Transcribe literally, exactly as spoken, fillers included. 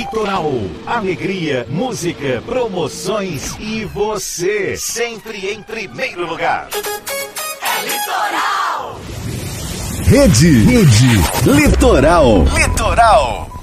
Litoral. Alegria, música, promoções e você, sempre em primeiro lugar. É Litoral. Rede, Rede, Litoral. Litoral.